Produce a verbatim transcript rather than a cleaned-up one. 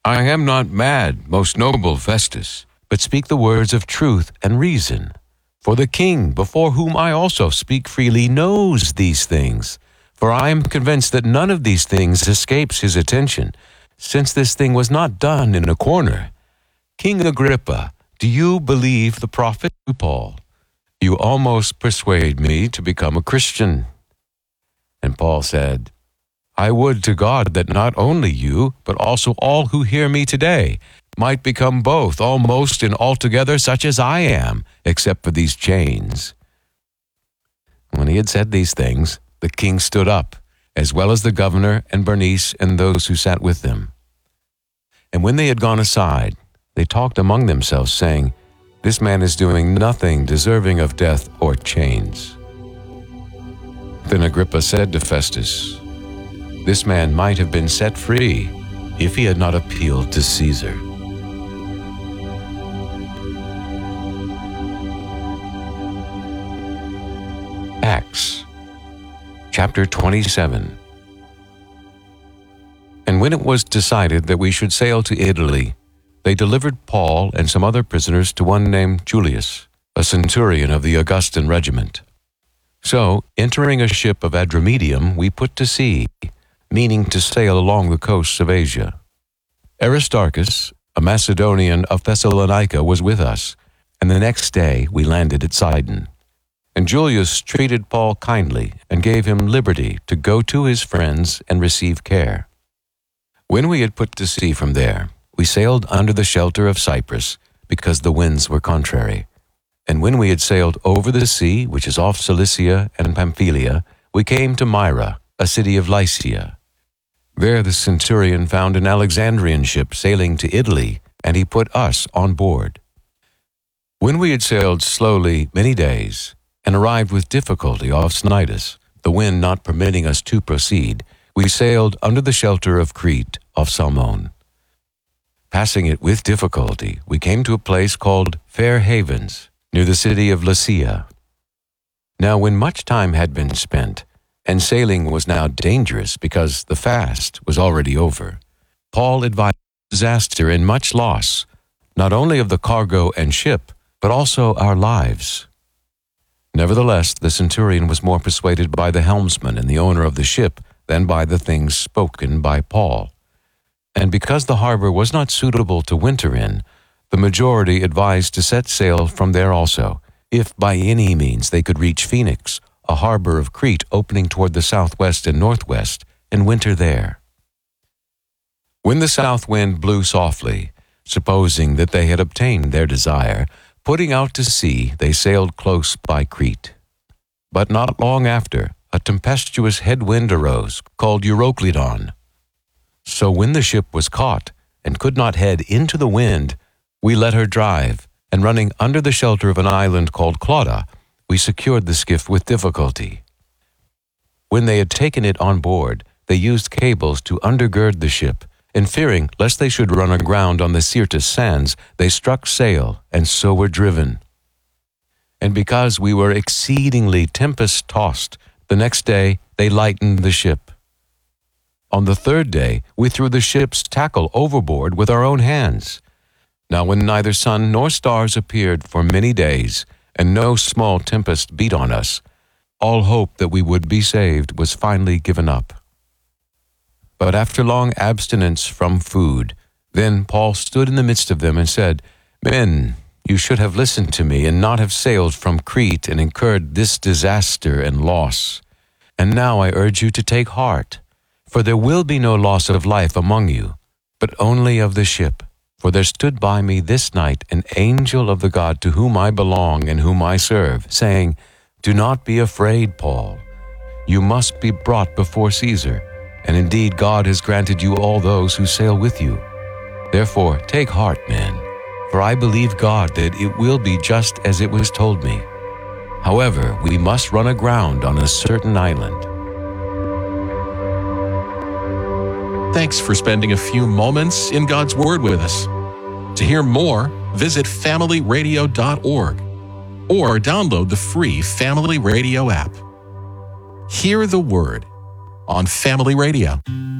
I am not mad, most noble Festus, but speak the words of truth and reason. For the king, before whom I also speak freely, knows these things. For I am convinced that none of these things escapes his attention, since this thing was not done in a corner. King Agrippa, do you believe the prophet Paul? You almost persuade me to become a Christian. And Paul said, I would to God that not only you, but also all who hear me today, might become both, almost and altogether such as I am, except for these chains. When he had said these things, the king stood up, as well as the governor and Bernice and those who sat with them. And when they had gone aside, they talked among themselves, saying, This man is doing nothing deserving of death or chains. Then Agrippa said to Festus, This man might have been set free if he had not appealed to Caesar. Acts chapter twenty-seven. And when it was decided that we should sail to Italy, they delivered Paul and some other prisoners to one named Julius, a centurion of the Augustan regiment. So, entering a ship of Adramyttium, we put to sea, meaning to sail along the coasts of Asia. Aristarchus, a Macedonian of Thessalonica, was with us, and the next day we landed at Sidon. And Julius treated Paul kindly and gave him liberty to go to his friends and receive care. When we had put to sea from there, we sailed under the shelter of Cyprus, because the winds were contrary. And when we had sailed over the sea, which is off Cilicia and Pamphylia, we came to Myra, a city of Lycia. There the centurion found an Alexandrian ship sailing to Italy, and he put us on board. When we had sailed slowly many days, and arrived with difficulty off Cnidus, the wind not permitting us to proceed, we sailed under the shelter of Crete off Salmone. Passing it with difficulty, we came to a place called Fair Havens, near the city of Lasea. Now when much time had been spent, and sailing was now dangerous because the fast was already over, Paul advised disaster and much loss, not only of the cargo and ship, but also our lives. Nevertheless, the centurion was more persuaded by the helmsman and the owner of the ship than by the things spoken by Paul. And because the harbor was not suitable to winter in, the majority advised to set sail from there also, if by any means they could reach Phoenix, a harbor of Crete opening toward the southwest and northwest, and winter there. When the south wind blew softly, supposing that they had obtained their desire, putting out to sea, they sailed close by Crete. But not long after, a tempestuous headwind arose, called Euroclydon. So when the ship was caught, and could not head into the wind, we let her drive, and running under the shelter of an island called Clauda, we secured the skiff with difficulty. When they had taken it on board, they used cables to undergird the ship, and fearing lest they should run aground on the Syrtis sands, they struck sail, and so were driven. And because we were exceedingly tempest-tossed, the next day they lightened the ship. On the third day we threw the ship's tackle overboard with our own hands. Now when neither sun nor stars appeared for many days, and no small tempest beat on us, all hope that we would be saved was finally given up. But after long abstinence from food, then Paul stood in the midst of them and said, Men, you should have listened to me and not have sailed from Crete and incurred this disaster and loss. And now I urge you to take heart, for there will be no loss of life among you, but only of the ship. For there stood by me this night an angel of the God to whom I belong and whom I serve, saying, Do not be afraid, Paul. You must be brought before Caesar, and indeed God has granted you all those who sail with you. Therefore take heart, men, for I believe God that it will be just as it was told me. However, we must run aground on a certain island. Thanks for spending a few moments in God's Word with us. To hear more, visit family radio dot org or download the free Family Radio app. Hear the Word on Family Radio.